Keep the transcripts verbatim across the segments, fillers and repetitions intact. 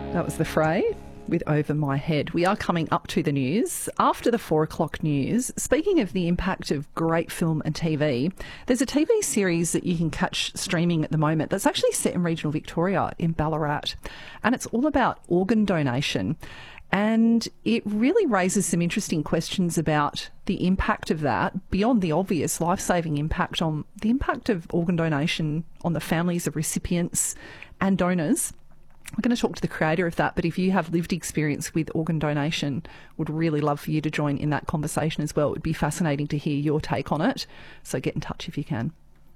That was The Fray with Over My Head. We are coming up to the news. After the four o'clock news, speaking of the impact of great film and T V, there's a T V series that you can catch streaming at the moment that's actually set in regional Victoria in Ballarat. And it's all about organ donation. And it really raises some interesting questions about the impact of that, beyond the obvious life-saving impact, on the impact of organ donation on the families of recipients and donors. We're going to talk to the creator of that, but if you have lived experience with organ donation, would really love for you to join in that conversation as well. It would be fascinating to hear your take on it. So get in touch if you can.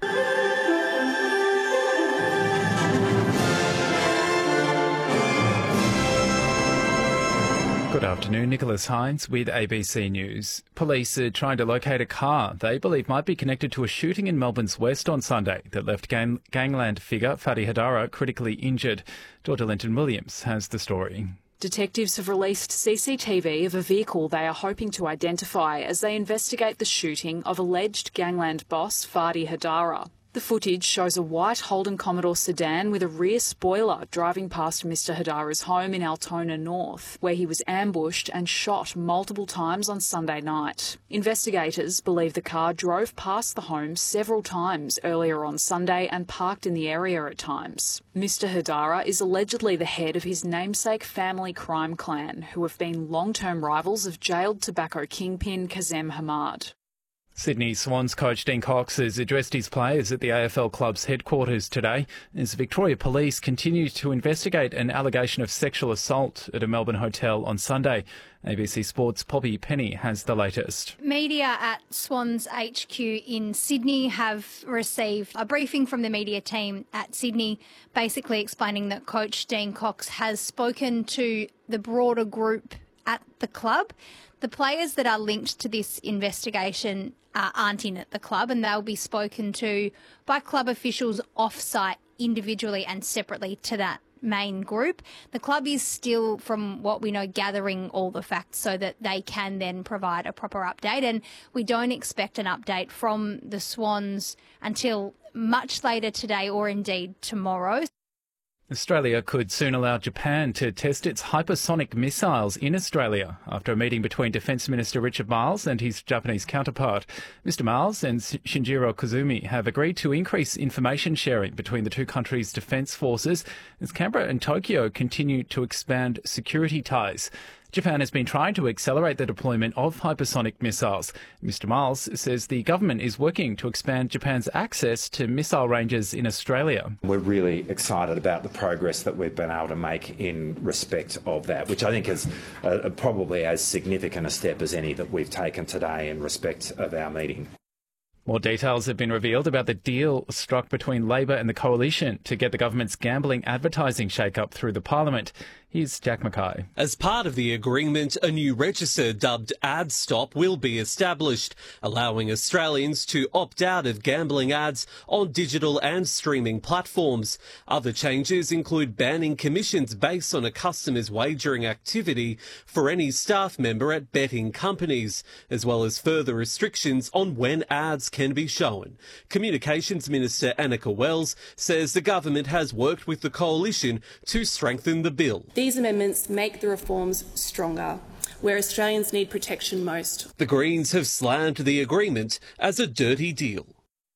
Good afternoon, Nicholas Hines with A B C News. Police are trying to locate a car they believe might be connected to a shooting in Melbourne's West on Sunday that left gang- gangland figure Fadi Hadara critically injured. Georgia Linton-Williams has the story. Detectives have released C C T V of a vehicle they are hoping to identify as they investigate the shooting of alleged gangland boss Fadi Hadara. The footage shows a white Holden Commodore sedan with a rear spoiler driving past Mister Hadara's home in Altona North, where he was ambushed and shot multiple times on Sunday night. Investigators believe the car drove past the home several times earlier on Sunday and parked in the area at times. Mister Hadara is allegedly the head of his namesake family crime clan, who have been long-term rivals of jailed tobacco kingpin Kazem Hamad. Sydney Swans coach Dean Cox has addressed his players at the A F L club's headquarters today as Victoria Police continue to investigate an allegation of sexual assault at a Melbourne hotel on Sunday. A B C Sports' Poppy Penny has the latest. Media at Swans H Q in Sydney have received a briefing from the media team at Sydney, basically explaining that Coach Dean Cox has spoken to the broader group at the club. The players that are linked to this investigation uh, aren't in at the club, and they'll be spoken to by club officials off-site individually and separately to that main group. The club is still, from what we know, gathering all the facts so that they can then provide a proper update, and we don't expect an update from the Swans until much later today or indeed tomorrow. Australia could soon allow Japan to test its hypersonic missiles in Australia after a meeting between Defence Minister Richard Marles and his Japanese counterpart. Mister Marles and Shinjiro Koizumi have agreed to increase information sharing between the two countries' defence forces as Canberra and Tokyo continue to expand security ties. Japan has been trying to accelerate the deployment of hypersonic missiles. Mister Miles says the government is working to expand Japan's access to missile ranges in Australia. We're really excited about the progress that we've been able to make in respect of that, which I think is uh, probably as significant a step as any that we've taken today in respect of our meeting. More details have been revealed about the deal struck between Labor and the Coalition to get the government's gambling advertising shake-up through the Parliament. Here's Jack Mackay. As part of the agreement, a new register dubbed AdStop will be established, allowing Australians to opt out of gambling ads on digital and streaming platforms. Other changes include banning commissions based on a customer's wagering activity for any staff member at betting companies, as well as further restrictions on when ads can be shown. Communications Minister Annika Wells says the government has worked with the Coalition to strengthen the bill. These amendments make the reforms stronger, where Australians need protection most. The Greens have slammed the agreement as a dirty deal.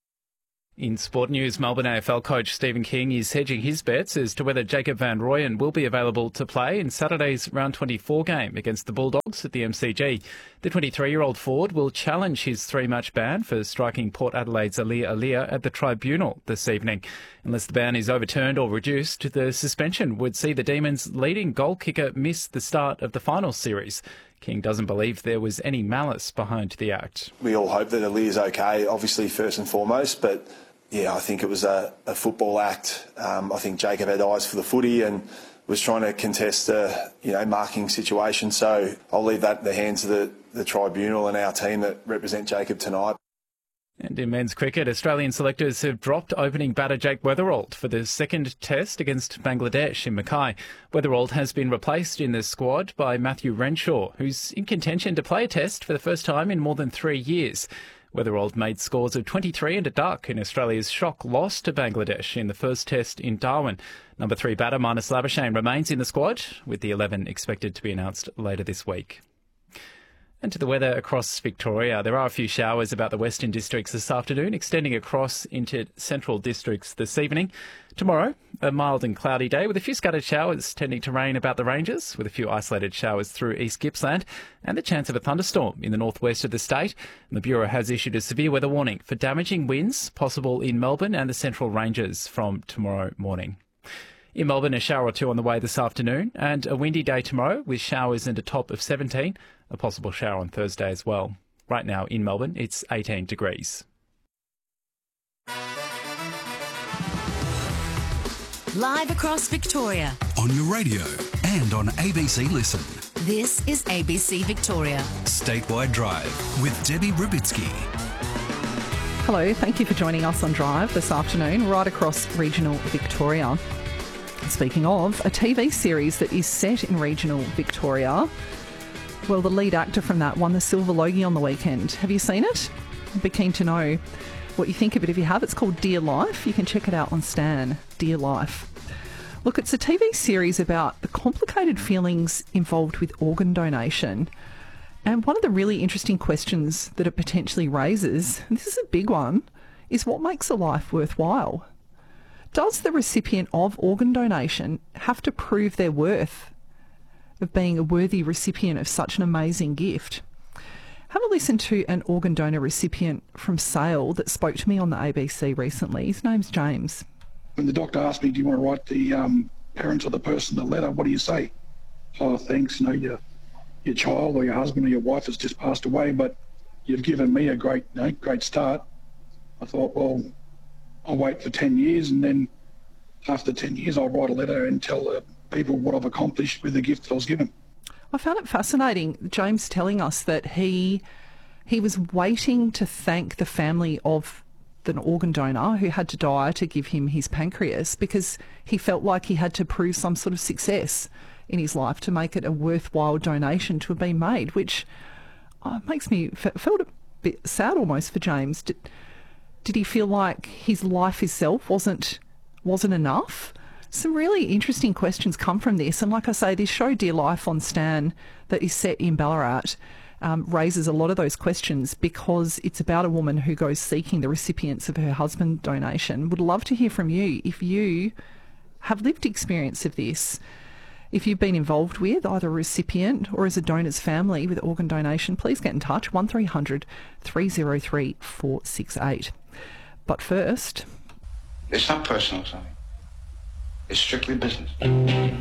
In sport news, Melbourne A F L coach Stephen King is hedging his bets as to whether Jacob van Rooyen will be available to play in Saturday's round twenty-four game against the Bulldogs at the M C G. The twenty-three-year-old forward will challenge his three-match ban for striking Port Adelaide's Alia Alia at the tribunal this evening. Unless the ban is overturned or reduced, the suspension would see the Demons' leading goal kicker miss the start of the final series. King doesn't believe there was any malice behind the act. We all hope that Alia's okay, obviously first and foremost, but yeah, I think it was a, a football act. Um, I think Jacob had eyes for the footy and was trying to contest a you know marking situation. So I'll leave that in the hands of the, the tribunal and our team that represent Jacob tonight. And in men's cricket, Australian selectors have dropped opening batter Jake Weatherald for the second test against Bangladesh in Mackay. Weatherald has been replaced in the squad by Matthew Renshaw, who's in contention to play a test for the first time in more than three years. Weatherald made scores of twenty-three and a duck in Australia's shock loss to Bangladesh in the first test in Darwin. Number three batter Marnus Labuschagne remains in the squad, with the eleven expected to be announced later this week. And to the weather across Victoria. There are a few showers about the western districts this afternoon, extending across into central districts this evening. Tomorrow, a mild and cloudy day with a few scattered showers tending to rain about the ranges, with a few isolated showers through East Gippsland and the chance of a thunderstorm in the northwest of the state. And the Bureau has issued a severe weather warning for damaging winds possible in Melbourne and the central ranges from tomorrow morning. In Melbourne, a shower or two on the way this afternoon, and a windy day tomorrow with showers and a top of seventeen. A possible shower on Thursday as well. Right now in Melbourne, it's eighteen degrees. Live across Victoria. On your radio and on A B C Listen. This is A B C Victoria. Statewide Drive with Debbie Rubitsky. Hello, thank you for joining us on Drive this afternoon, right across regional Victoria. Speaking of, a T V series that is set in regional Victoria. Well, the lead actor from that won the Silver Logie on the weekend. Have you seen it? I'd be keen to know what you think of it. If you have, it's called Dear Life. You can check it out on Stan, Dear Life. Look, it's a T V series about the complicated feelings involved with organ donation. And one of the really interesting questions that it potentially raises, and this is a big one, is what makes a life worthwhile? Does the recipient of organ donation have to prove their worth of being a worthy recipient of such an amazing gift? Have a listen to an organ donor recipient from Sale that spoke to me on the A B C recently. His name's James. When the doctor asked me, do you want to write the um, parents of the person a letter, what do you say? Oh, thanks, you know, your, your child or your husband or your wife has just passed away, but you've given me a great, you know, great start. I thought, well, I'll wait for ten years, and then after ten years I'll write a letter and tell the people what I've accomplished with the gift that I was given. I found it fascinating, James telling us that he he was waiting to thank the family of an organ donor who had to die to give him his pancreas, because he felt like he had to prove some sort of success in his life to make it a worthwhile donation to have been made, which oh, makes me f- felt a bit sad almost for James. Did, did he feel like his life itself wasn't wasn't enough? Some really interesting questions come from this. And like I say, this show, Dear Life on Stan, that is set in Ballarat, um, raises a lot of those questions because it's about a woman who goes seeking the recipients of her husband donation. Would love to hear from you if you have lived experience of this. If you've been involved with either a recipient or as a donor's family with organ donation, please get in touch, one three hundred three oh three four six eight. But first... It's not personal, Sonny. It's strictly business.